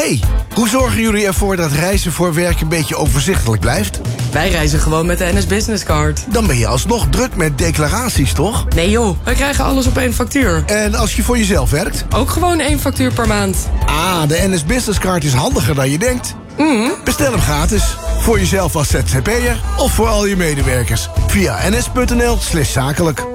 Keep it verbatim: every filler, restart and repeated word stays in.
Hey, hoe zorgen jullie ervoor dat reizen voor werk een beetje overzichtelijk blijft? Wij reizen gewoon met de N S Business Card. Dan ben je alsnog druk met declaraties, toch? Nee joh, wij krijgen alles op één factuur. En als je voor jezelf werkt? Ook gewoon één factuur per maand. Ah, de N S Business Card is handiger dan je denkt. Mm. Bestel hem gratis. Voor jezelf als Z Z P'er of voor al je medewerkers. Via ns.nl slash zakelijk.